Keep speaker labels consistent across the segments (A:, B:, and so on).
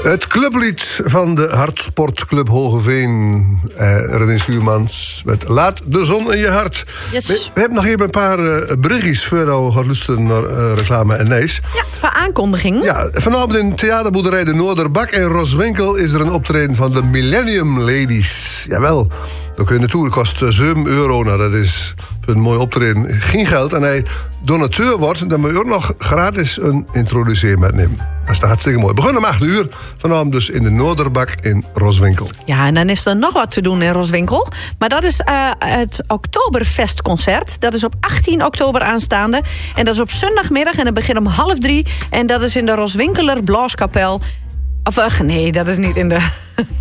A: Het clublied van de Hartsportclub Hogeveen. René Schuurmans met Laat de zon in je hart.
B: Yes.
A: We hebben nog even een paar berichtjes voor we gaan luisteren naar reclame en nieuws.
B: Ja, voor aankondiging.
A: Ja, vanavond in theaterboerderij De Noorderbak in Roswinkel is er een optreden van de Millennium Ladies. Jawel, dan kun je naartoe. Dat kost €7. Nou, dat is voor een mooi optreden geen geld. En hij donateur wordt, dan moet je ook nog gratis een introduceer met nemen. Dat is hartstikke mooi. Begin om 8:00. Vanavond dus in de Noorderbak in Roswinkel.
B: Ja, en dan is er nog wat te doen in Roswinkel. Maar dat is het Oktoberfestconcert. Dat is op 18 oktober aanstaande. En dat is op zondagmiddag en dat begint om 2:30. En dat is in de Roswinkeler Blaaskapel. Of nee, dat is niet in de...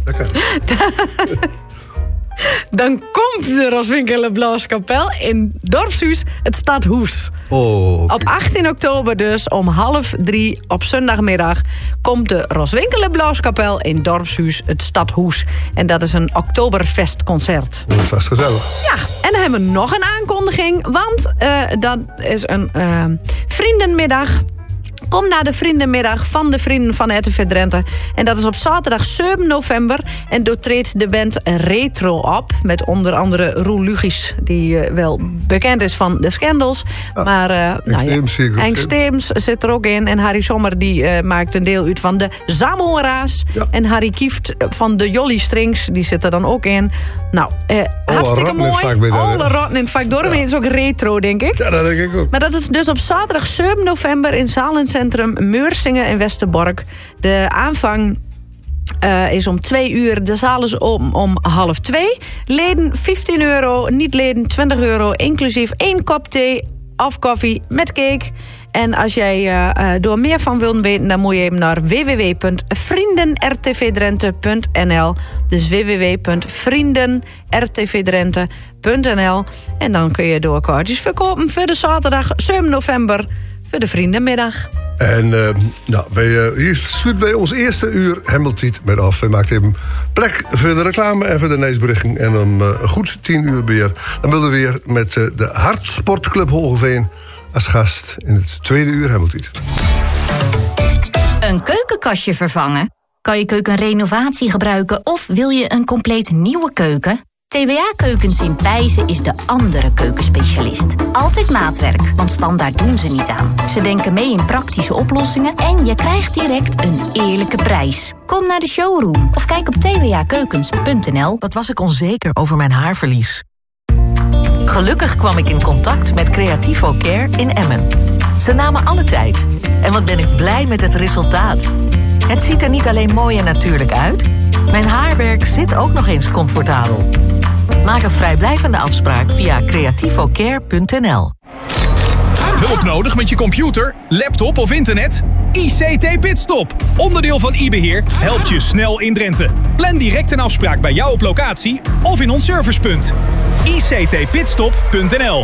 B: Dan komt de Roswinkeler Blaaskapel in Dorpshuis het Stadhuis.
A: Oh,
B: Op 18 oktober dus om 2:30 op zondagmiddag komt de Roswinkeler Blaaskapel in Dorpshuis het Stadhuis. En dat is een Oktoberfestconcert.
A: dat is vast gezellig.
B: Ja, en dan hebben we nog een aankondiging, want dat is een vriendenmiddag. Kom naar de vriendenmiddag van de Vrienden van RTV Drenthe. En dat is op zaterdag 7 november. En doortreedt de band Retro op. Met onder andere Roel Lugis, die wel bekend is van de Scandals.
A: Ja,
B: maar Henk Steems zit er ook in. En Harry Sommer die maakt een deel uit van de Zamora's. Ja. En Harry Kieft van de Jolly Strings, die zit er dan ook in. Nou, hartstikke mooi. Alle rotten in het vak door. Ja. Is ook retro, denk ik.
A: Ja, dat denk ik ook.
B: Maar dat is dus op zaterdag 7 november in Zalencentrum Meursingen in Westerbork. De aanvang is om 2:00. De zaal is om 1:30. Leden €15, niet-leden €20. Inclusief 1 kop thee of koffie met cake. En als jij door meer van wilt weten, dan moet je even naar www.vriendenrtvdrenthe.nl. Dus www.vriendenrtvdrenthe.nl. En dan kun je door kaartjes verkopen voor de zaterdag 7 november voor de vriendenmiddag.
A: En hier sluiten wij ons eerste uur Hemmeltiet met af. We maken even plek voor de reclame en voor de nieuwsberichten. En om goed 10:00 weer. Dan willen we weer met de Hartsportclub Hogeveen als gast in het tweede uur Hemmeltiet.
C: Een keukenkastje vervangen? Kan je keukenrenovatie gebruiken of wil je een compleet nieuwe keuken? TWA Keukens in Pijzen is de andere keukenspecialist. Altijd maatwerk, want standaard doen ze niet aan. Ze denken mee in praktische oplossingen en je krijgt direct een eerlijke prijs. Kom naar de showroom of kijk op twakeukens.nl.
D: Wat was ik onzeker over mijn haarverlies? Gelukkig kwam ik in contact met Creativo Care in Emmen. Ze namen alle tijd. En wat ben ik blij met het resultaat. Het ziet er niet alleen mooi en natuurlijk uit. Mijn haarwerk zit ook nog eens comfortabel. Maak een vrijblijvende afspraak via creativocare.nl.
E: Hulp nodig met je computer, laptop of internet? ICT Pitstop, onderdeel van iBeheer, helpt je snel in Drenthe. Plan direct een afspraak bij jou op locatie of in ons servicepunt. ictpitstop.nl.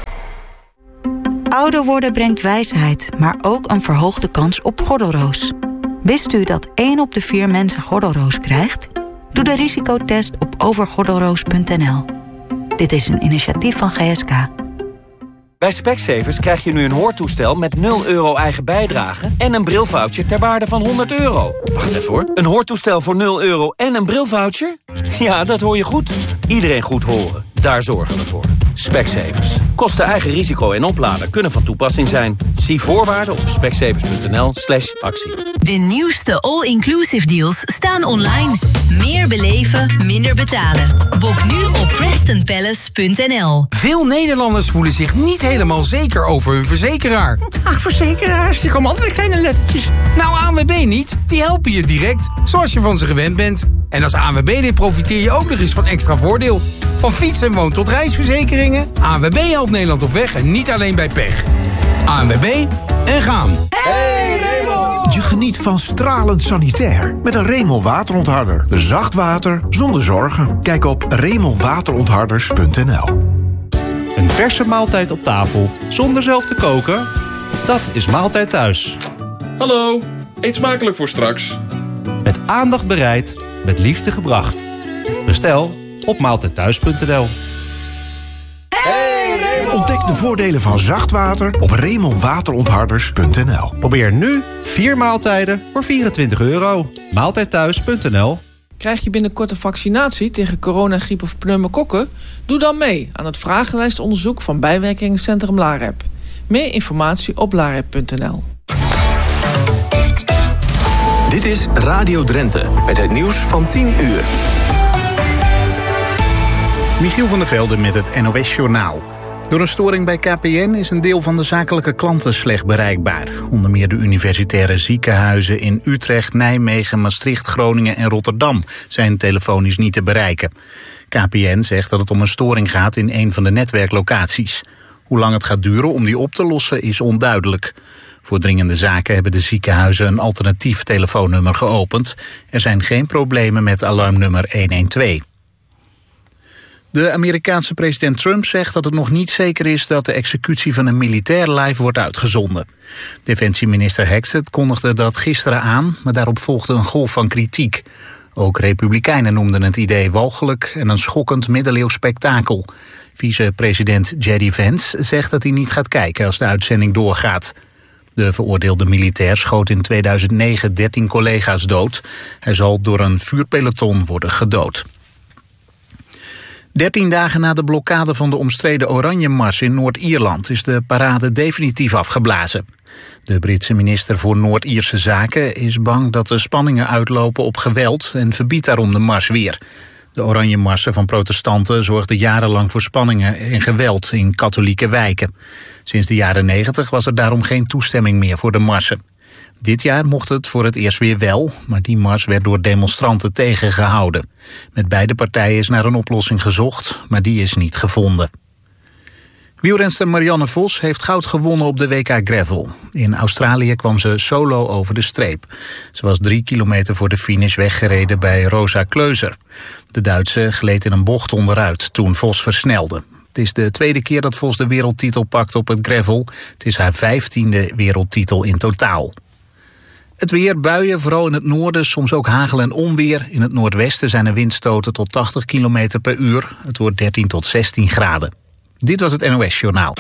F: Ouder worden brengt wijsheid, maar ook een verhoogde kans op gordelroos. Wist u dat 1 op de 4 mensen gordelroos krijgt? Doe de risicotest op overgordelroos.nl. Dit is een initiatief van GSK.
G: Bij Specsavers krijg je nu een hoortoestel met €0 eigen bijdrage en een brilvoucher ter waarde van €100. Wacht even hoor. Een hoortoestel voor €0 en een brilvoucher? Ja, dat hoor je goed. Iedereen goed horen. Daar zorgen we voor. Specsavers. Kosten eigen risico en opladen kunnen van toepassing zijn. Zie voorwaarden op specsavers.nl/actie.
C: De nieuwste all-inclusive deals staan online. Meer beleven, minder betalen. Boek nu op PrestonPalace.nl.
H: Veel Nederlanders voelen zich niet helemaal zeker over hun verzekeraar.
I: Ach, verzekeraars, die komen altijd met kleine lettertjes.
H: Nou, ANWB niet. Die helpen je direct, zoals je van ze gewend bent. En als ANWB-lid profiteer je ook nog eens van extra voordeel. Van fiets- en woon- tot reisverzekeringen. ANWB helpt Nederland op weg en niet alleen bij pech. ANWB en gaan.
I: Hey, Raymond!
J: Je geniet van stralend sanitair met een Remel waterontharder. Zacht water zonder zorgen. Kijk op remelwaterontharders.nl.
K: Een verse maaltijd op tafel zonder zelf te koken? Dat is Maaltijd Thuis.
L: Hallo, eet smakelijk voor straks.
K: Met aandacht bereid, met liefde gebracht. Bestel op maaltijdthuis.nl.
I: Hey, Raymond!
J: Ontdek de voordelen van zacht water op remelwaterontharders.nl.
K: Probeer nu 4 maaltijden voor €24. Maaltijdthuis.nl.
M: Krijg je binnenkort een vaccinatie tegen corona, griep of pneumokokken? Doe dan mee aan het vragenlijstonderzoek van bijwerkingencentrum LAREP. Meer informatie op larep.nl.
N: Dit is Radio Drenthe met het nieuws van 10 uur.
O: Michiel van der Velde met het NOS-journaal. Door een storing bij KPN is een deel van de zakelijke klanten slecht bereikbaar. Onder meer de universitaire ziekenhuizen in Utrecht, Nijmegen, Maastricht, Groningen en Rotterdam zijn telefonisch niet te bereiken. KPN zegt dat het om een storing gaat in een van de netwerklocaties. Hoe lang het gaat duren om die op te lossen is onduidelijk. Voor dringende zaken hebben de ziekenhuizen een alternatief telefoonnummer geopend. Er zijn geen problemen met alarmnummer 112. De Amerikaanse president Trump zegt dat het nog niet zeker is dat de executie van een militair live wordt uitgezonden. Defensieminister Hexet kondigde dat gisteren aan, maar daarop volgde een golf van kritiek. Ook republikeinen noemden het idee walgelijk en een schokkend middeleeuws spektakel. Vice-president J.D. Vance zegt dat hij niet gaat kijken als de uitzending doorgaat. De veroordeelde militair schoot in 2009 13 collega's dood. Hij zal door een vuurpeloton worden gedood. 13 dagen na de blokkade van de omstreden Oranje-mars in Noord-Ierland is de parade definitief afgeblazen. De Britse minister voor Noord-Ierse Zaken is bang dat de spanningen uitlopen op geweld en verbiedt daarom de mars weer. De Oranje-marsen van protestanten zorgden jarenlang voor spanningen en geweld in katholieke wijken. Sinds de jaren 90 was er daarom geen toestemming meer voor de marsen. Dit jaar mocht het voor het eerst weer wel, maar die mars werd door demonstranten tegengehouden. Met beide partijen is naar een oplossing gezocht, maar die is niet gevonden. Wielrenster Marianne Vos heeft goud gewonnen op de WK Gravel. In Australië kwam ze solo over de streep. Ze was 3 kilometer voor de finish weggereden bij Rosa Kleuser. De Duitse gleed in een bocht onderuit toen Vos versnelde. Het is de tweede keer dat Vos de wereldtitel pakt op het gravel. Het is haar 15e wereldtitel in totaal. Het weer, buien, vooral in het noorden, soms ook hagel en onweer. In het noordwesten zijn er windstoten tot 80 km per uur. Het wordt 13 tot 16 graden. Dit was het NOS-journaal.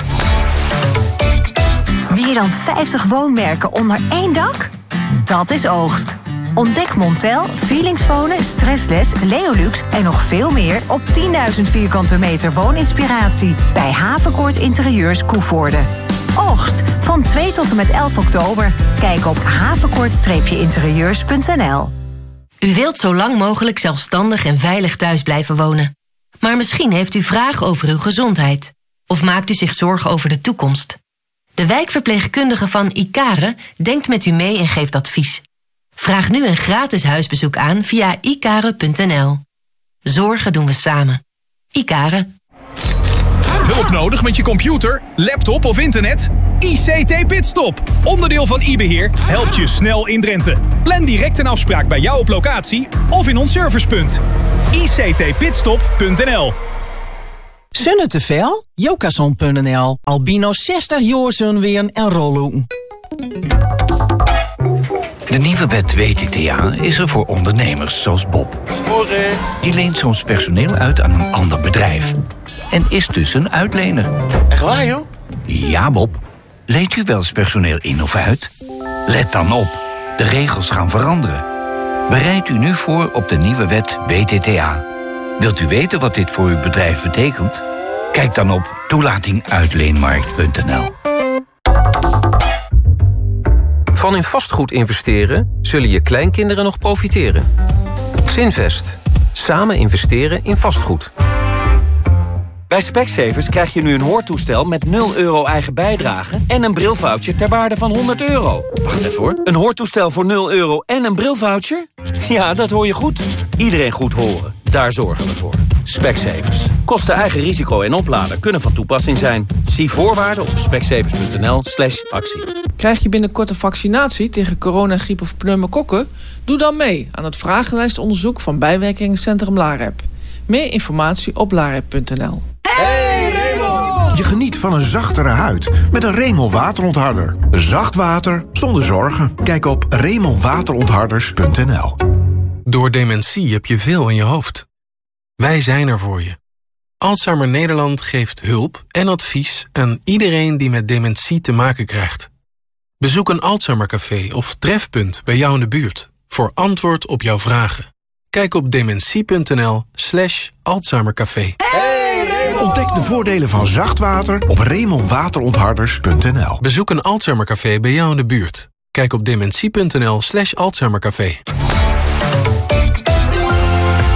P: Meer dan 50 woonmerken onder één dak? Dat is Oogst. Ontdek Montel, Feelings Wonen, Stressless, Leolux en nog veel meer op 10.000 vierkante meter wooninspiratie bij Havenkoort Interieurs Koevoorde. Oogst, van 2 tot en met 11 oktober. Kijk op havenkoort-interieurs.nl.
Q: U wilt zo lang mogelijk zelfstandig en veilig thuis blijven wonen. Maar misschien heeft u vragen over uw gezondheid. Of maakt u zich zorgen over de toekomst. De wijkverpleegkundige van Icare denkt met u mee en geeft advies. Vraag nu een gratis huisbezoek aan via icare.nl. Zorgen doen we samen. Icare.
E: Hulp nodig met je computer, laptop of internet? ICT Pitstop, onderdeel van iBeheer, helpt je snel in Drenthe. Plan direct een afspraak bij jou op locatie of in ons servicepunt. ictpitstop.nl.
I: Zonne te veel? Jokason.nl. Albino 60 jaar zonweren en rollen.
R: De nieuwe wet WTTA is er voor ondernemers zoals Bob. Die leent soms personeel uit aan een ander bedrijf. En is dus een uitlener.
S: Echt waar, joh?
R: Ja, Bob. Leent u wel eens personeel in of uit? Let dan op. De regels gaan veranderen. Bereid u nu voor op de nieuwe wet WTTA. Wilt u weten wat dit voor uw bedrijf betekent? Kijk dan op toelatinguitleenmarkt.nl.
T: Van in vastgoed investeren zullen je kleinkinderen nog profiteren. Zinvest. Samen investeren in vastgoed.
G: Bij Specsavers krijg je nu een hoortoestel met 0 euro eigen bijdrage en een brilvoucher ter waarde van €100. Wacht even hoor. Een hoortoestel voor 0 euro en een brilvoucher? Ja, dat hoor je goed. Iedereen goed horen. Daar zorgen we voor. Specsavers. Kosten eigen risico en opladen kunnen van toepassing zijn. Zie voorwaarden op specsavers.nl/actie.
M: Krijg je binnenkort een vaccinatie tegen corona, griep of pneumokokken? Doe dan mee aan het vragenlijstonderzoek van bijwerkingencentrum LAREP. Meer informatie op larep.nl.
J: Hey Remel! Je geniet van een zachtere huid met een Remel waterontharder. Zacht water zonder zorgen. Kijk op remelwaterontharders.nl.
U: Door dementie heb je veel in je hoofd. Wij zijn er voor je.
S: Alzheimer Nederland geeft hulp en advies aan iedereen die met dementie te maken krijgt. Bezoek een Alzheimercafé of trefpunt bij jou in de buurt voor antwoord op jouw vragen. Kijk op dementie.nl/Alzheimercafé.
J: Ontdek de voordelen van zacht water op remonwaterontharders.nl.
S: Bezoek een Alzheimercafé bij jou in de buurt. Kijk op dementie.nl/Alzheimercafé.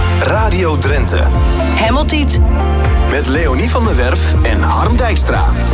N: Radio Drenthe.
Q: Hemeltiet.
N: Met Leonie van der Werf en Harm Dijkstra.